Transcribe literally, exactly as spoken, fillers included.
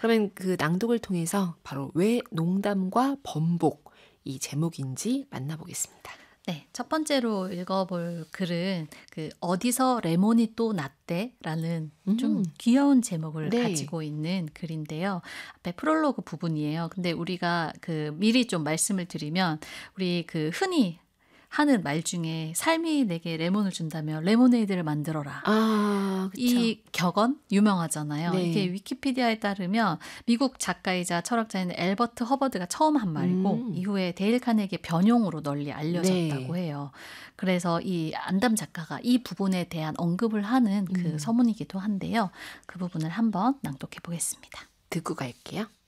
그러면 그 낭독을 통해서 바로 왜 농담과 번복 이 제목인지 만나보겠습니다. 네, 첫 번째로 읽어볼 글은 그 어디서 레몬이 또 났대라는 좀 음. 귀여운 제목을 네. 가지고 있는 글인데요. 앞에 프롤로그 부분이에요. 근데 우리가 그 미리 좀 말씀을 드리면 우리 그 흔히 하는 말 중에 삶이 내게 레몬을 준다면 레모네이드를 만들어라. 아, 그쵸. 이 격언 유명하잖아요. 네. 이게 위키피디아에 따르면 미국 작가이자 철학자인 앨버트 허버드가 처음 한 말이고 음. 이후에 데일 카네기의 변용으로 널리 알려졌다고 네. 해요. 그래서 이 안담 작가가 이 부분에 대한 언급을 하는 그 음. 서문이기도 한데요. 그 부분을 한번 낭독해 보겠습니다. 듣고 갈게요.